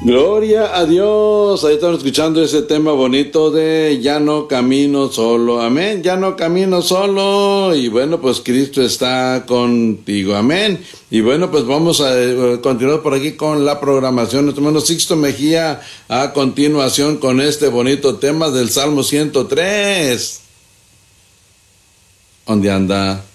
Gloria a Dios. Ahí estamos escuchando ese tema bonito de ya no camino solo. Amén. Ya no camino solo. Y bueno, pues Cristo está contigo. Amén. Y bueno, pues vamos a continuar por aquí con la programación. Nuestro hermano Sixto Mejía a continuación con este bonito tema del Salmo 103. ¿Dónde anda?